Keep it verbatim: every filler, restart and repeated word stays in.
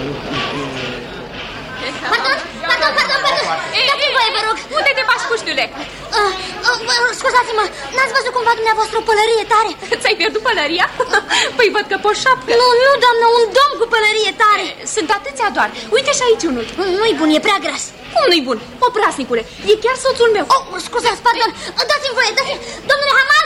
Pardon, pardon, pardon, pardon. Dați-mi voie, vă rog. Unde te bași, puștule? Uh, uh, Scuzați-mă, n-ați văzut cumva dumneavoastră o pălărie tare? Ți-ai pierdut pălăria? Păi văd că pe o șapcă. Nu, nu, doamnă, un domn cu pălărie tare. Sunt atâția doar. Uite și aici unul. Nu-i bun, e prea gras. Cum nu-i bun? Oprasnicule, e chiar soțul meu. Oh, scuzați, pardon. Dați-mi voie, dați-mi. Domnule Haman!